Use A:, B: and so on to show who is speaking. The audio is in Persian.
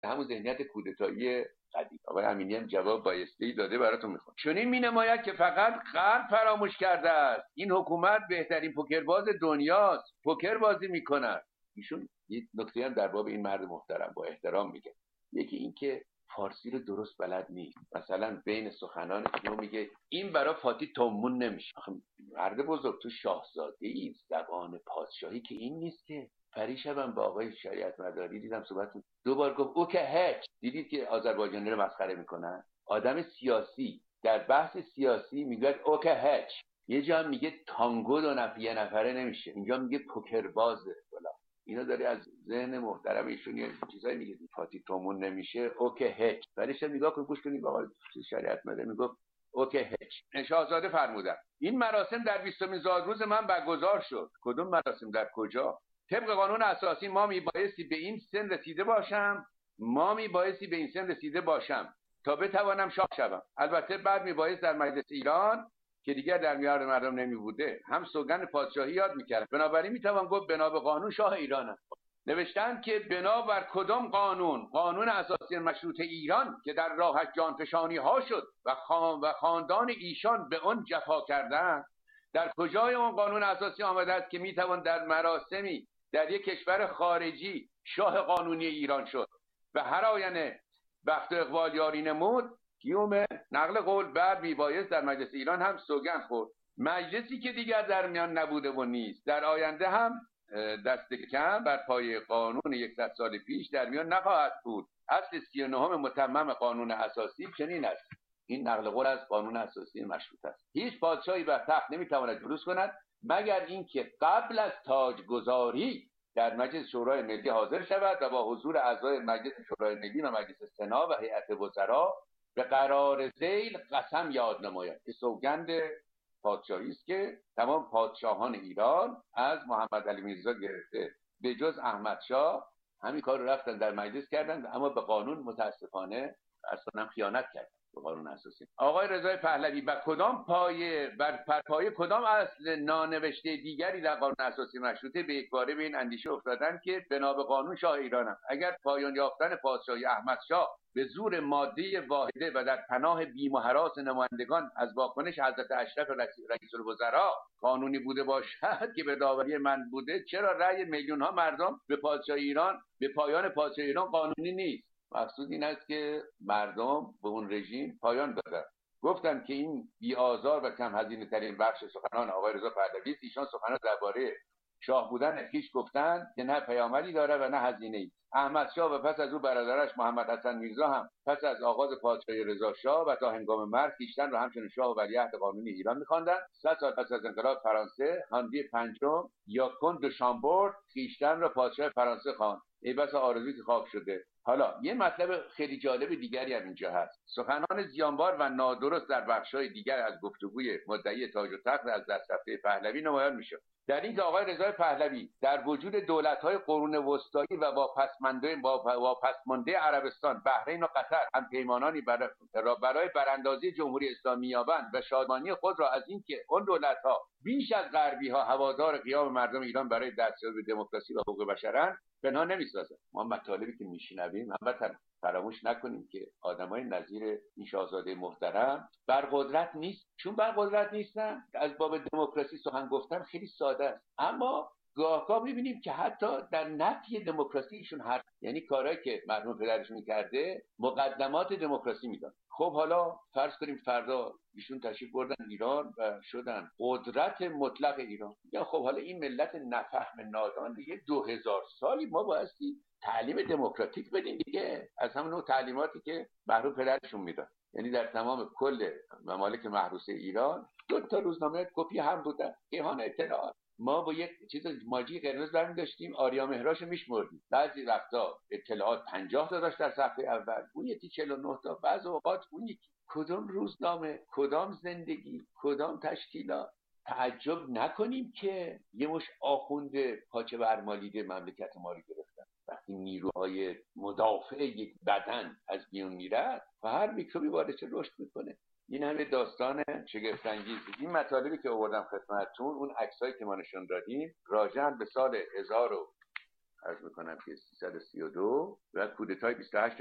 A: همون ذهنیت کودتایی قدیم. آقای امینی هم جواب بایستی داده، براتون میخونم. چنین مینماید که فقط غرب فراموش کرده است این حکومت بهترین پوکرباز دنیاست، پوکر بازی میکند. ایشون یک نکته هم در باب این مرد محترم با احترام میگه. یکی این که فارسی رو درست بلد نیست. مثلا بین سخنان شما میگه این برای فاتی تومون نمیشه. آخه مرد بزرگ، تو شاهزاده ای، زبان پادشاهی که این نیست که. پریشبم با آقای شریعت مداری دیدم صحبت دو بار گفت او که هیچ. دیدید که آذربایجانی رو مسخره میکنن؟ آدم سیاسی در بحث سیاسی میگه او که هیچ. یه جا میگه تانگو یه نفره نمیشه، اینجا میگه پوکر بازه. اینا داره از ذهن محترم ایشون یه چیزایی میگه فاتی تومون نمیشه او که هیچ. ولیش نگاه کن، گوش کنید آقا شریعت مداری میگفت او که هیچ. شاهزاده فرمودن این مراسم در 20مین زادروز من برگزار شد. کدوم مراسم؟ در کجا؟ طبق قانون اساسی ما میبایستی به این سن رسیده باشم تا بتوانم شاه شوم. البته بعد میبایست در مجلس ایران که دیگر در میان مردم نمی بوده هم سوگند پادشاهی یاد میکرد. بنابراین میتوان گفت بنا به قانون شاه ایرانم. نوشتن که بنا بر کدام قانون؟ قانون اساسی مشروط ایران که در راهش جانفشانی ها شد و خاندان ایشان به آن جفا کردند. در کجای اون قانون اساسی آمده است که میتوان در مراسمی در یک کشور خارجی شاه قانونی ایران شد و هر آینه بخت و اقبال یاری نمود؟ کیوم نقل قول بعد میبایست در مجلس ایران هم سوگند خورد. مجلسی که دیگر در میان نبوده و نیست، در آینده هم دست کم بر پای قانون 100 سال پیش در میان نخواهد بود. اصل 39 متمم قانون اساسی چنین است. این نقل قول از قانون اساسی مشروط است. هیچ پادشاهی بر تخت نمیتواند جلوس کند مگر اینکه قبل از تاجگذاری در مجلس شورای ملی حاضر شود و با حضور اعضای مجلس شورای ملی و مجلس سنا و هیئت وزرا به قرار ذیل قسم یاد نماید که سوگند پادشاهی است که تمام پادشاهان ایران از محمد علی میرزا گرفته به جز احمد شاه همین کار رو رفتن در مجلس کردن، اما به قانون متاسفانه اصلا خیانت کردن به قانون اساسی. آقای رضای پهلوی بر پای کدام اصل نانوشته دیگری در قانون اساسی مشروطه به یکباره به این اندیشه افتادن که بنا به قانون شاه ایرانم؟ اگر پایان یافتن پادشاهی احمد شاه به زور ماده واحده و در پناه بیم و هراس نمایندگان از واکنش حضرت اشرف رئیس الوزراء قانونی بوده باشد که به داوری من بوده، چرا رأی میلیون ها مردم به پادشاهی ایران، به پایان پادشاهی ایران قانونی نیست؟ مقصود این است که مردم به اون رژیم پایان بدن. گفتم که این بی‌آزار و کم هزینه ترین بخش سخنان آقای رضا پهلوی است. ایشان سخنان درباره شاه بودن خویش گفتند که نه پیامدی داره و نه هزینه‌ای. احمد شاه و پس از او برادرش محمد حسن میرزا هم پس از آغاز پادشاهی رضا شاه و تا هنگام مرگ خویشتن را همچنین شاه و ولیعهد قانونی ایران می‌خواندند. 100 سال پس از انقلاب فرانسه هانری پنجم یا کند شامبورد خویشتن را پادشاه فرانسه خواند. ای بس آرزویی که خواب شده. حالا یه مطلب خیلی جالب دیگری هم اینجا هست. سخنان زیانبار و نادرست در بخش‌های دیگر از گفتگوی مدعی تاج و تخت از دست رفته پهلوی نمایان می‌شد. در این که آقای رضای پهلوی در وجود دولت‌های قرون وسطایی و واپسمانده عربستان، بحرین و قطر هم پیمانانی برای براندازی جمهوری اسلامی یابند و شادمانی خود را از این که اون دولت‌ها بیش از غربی‌ها هوادار قیام مردم ایران برای دستیابی به دموکراسی و حقوق بشرند پنهان نمی‌سازند. ما مطالبی که میشنویم هموطن فراموش نکنیم که آدمای نظیر این شاهزاده محترم برقدرت نیست. چون برقدرت نیستن از باب دموکراسی سخن گفتن خیلی ساده است، اما گاه‌ها می‌بینیم که حتی در نفی دموکراسی ایشون حرف، یعنی کارهایی که مرحوم پدرشون می‌کرده مقدمات دموکراسی میدن. خب حالا فرض کنیم فردا ایشون تشریف بردن ایران و شدن قدرت مطلق ایران. یا خب حالا این ملت نفهم نادان دیگه 2000 سالی ما بایستی تعلیم دموکراتیک بدیم دیگه، از همون نوع تعلیماتی که مرحوم پدرشون میدن. یعنی در تمام کل ممالک محروسه ایران 2 روزنامه کپی هم بودن، کیهان اطلاعات. ما با یک چیز ماجی قرمز برمی داشتیم، آریا مهراشو میشمردیم. بعضی وقتا اطلاعات 50 تا داشت در صفحه اول، اون یکی 49 تا، بعض اوقات اون یکی. کدام روزنامه، کدام زندگی، کدام تشکیلات؟ تعجب نکنیم که یه مش آخوند پاچه برمالیده مملکت ما رو گرفتن. وقتی نیروهای مدافع یک بدن از میون میره و هر میکروبی وارد رشد میکنه. این همه داستان شگفت انگیزی. این مطالبی که آوردم خدمتتون، اون عکسایی که ما نشون دادیم راجع به سال عرض میکنم که 332 و کودتای 28